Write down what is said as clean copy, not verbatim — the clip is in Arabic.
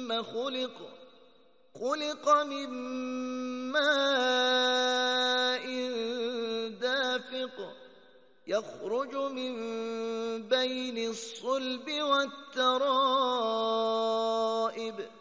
خلق من ماء دافق يخرج من بين الصلب والترائب